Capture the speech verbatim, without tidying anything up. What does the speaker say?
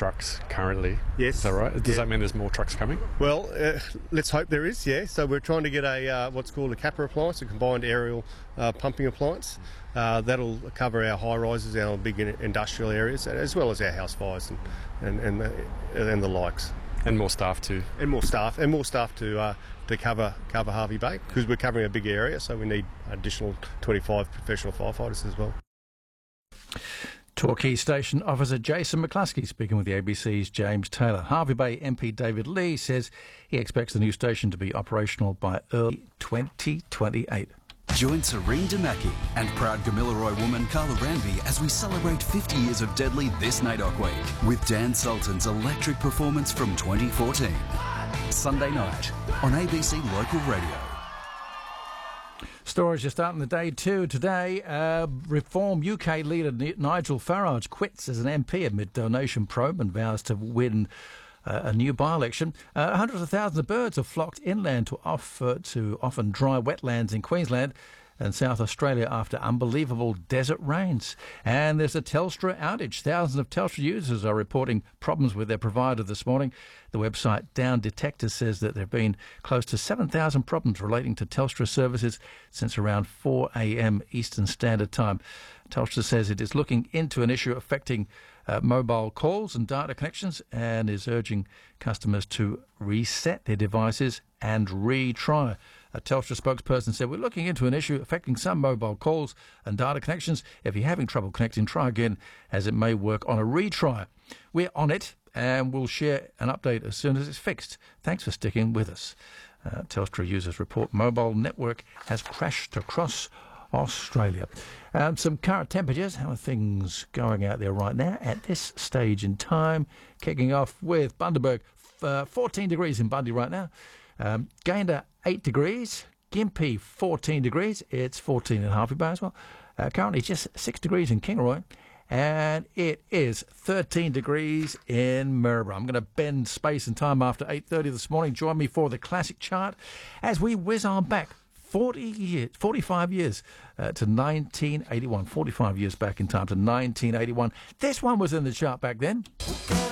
trucks currently. Yes. Is that right? Does Yeah. that mean there's more trucks coming? Well, uh, let's hope there is, yeah. So we're trying to get a uh, what's called a C A P A appliance, a combined aerial uh, pumping appliance. Uh, that'll cover our high rises, our big industrial areas, as well as our house fires and and and the, and the likes. And more staff too. And more staff, and more staff to uh, to cover cover Hervey Bay, because we're covering a big area, so we need additional twenty-five professional firefighters as well. Torquay Station Officer Jason McCluskey speaking with the A B C's James Taylor. Hervey Bay M P David Lee says he expects the new station to be operational by early twenty twenty-eight. Join Serene Damaki and proud Gamilaroi woman Carla Ranby as we celebrate fifty years of Deadly this N A I D O C week with Dan Sultan's electric performance from twenty fourteen. Sunday night on A B C Local Radio. Stories are starting the day too. Today, uh, Reform U K leader Nigel Farage quits as an M P amid donation probe and vows to win uh, a new by-election. Uh, hundreds of thousands of birds have flocked inland to, off, uh, to often dry wetlands in Queensland and South Australia after unbelievable desert rains. And there's a Telstra outage. Thousands of Telstra users are reporting problems with their provider this morning. The website Down Detector says that there have been close to seven thousand problems relating to Telstra services since around four a.m. Eastern Standard Time. Telstra says it is looking into an issue affecting uh, mobile calls and data connections and is urging customers to reset their devices and retry. A Telstra spokesperson said, we're looking into an issue affecting some mobile calls and data connections. If you're having trouble connecting, try again, as it may work on a retry. We're on it, and we'll share an update as soon as it's fixed. Thanks for sticking with us. Uh, Telstra users report mobile network has crashed across Australia. Um, some current temperatures. How are things going out there right now at this stage in time? Kicking off with Bundaberg, uh, fourteen degrees in Bundy right now. Um, Gayndah, eight degrees. Gympie, fourteen degrees. It's fourteen in Hervey Bay as well. Uh, currently just six degrees in Kingaroy. And it is thirteen degrees in Maryborough. I'm going to bend space and time after eight thirty this morning. Join me for the classic chart as we whiz on back forty years, forty-five years uh, to nineteen eighty-one. forty-five years back in time to nineteen eighty-one. This one was in the chart back then.